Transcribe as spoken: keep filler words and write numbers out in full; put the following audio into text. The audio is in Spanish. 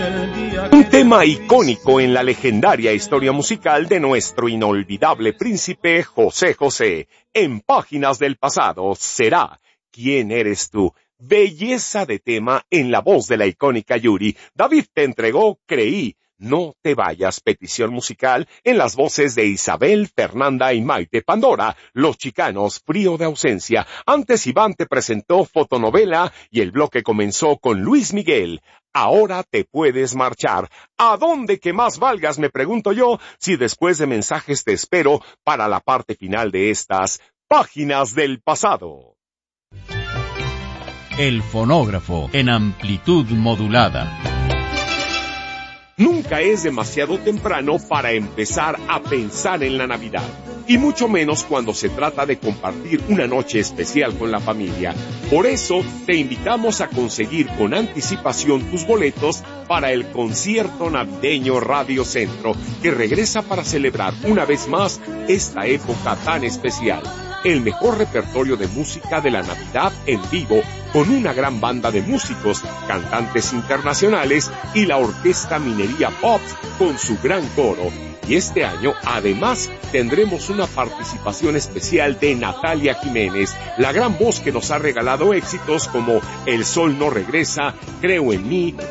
Un tema icónico en la legendaria historia musical de nuestro inolvidable príncipe José José. En Páginas del Pasado será ¿Quién eres tú? Belleza de tema en la voz de la icónica Yuri. David te entregó Creí. No te vayas, petición musical en las voces de Isabel, Fernanda y Maite Pandora. Los Chicanos, Frío de ausencia. Antes Iván te presentó Fotonovela y el bloque comenzó con Luis Miguel. Ahora te puedes marchar. ¿A dónde que más valgas? Me pregunto yo, si después de mensajes te espero para la parte final de estas Páginas del Pasado. El fonógrafo en amplitud modulada. Nunca es demasiado temprano para empezar a pensar en la Navidad, y mucho menos cuando se trata de compartir una noche especial con la familia. Por eso, te invitamos a conseguir con anticipación tus boletos para el concierto navideño Radio Centro, que regresa para celebrar una vez más esta época tan especial. El mejor repertorio de música de la Navidad en vivo, con una gran banda de músicos, cantantes internacionales y la Orquesta Minería Pop con su gran coro. Y este año, además, tendremos una participación especial de Natalia Jiménez, la gran voz que nos ha regalado éxitos como El Sol no regresa, Creo en mí,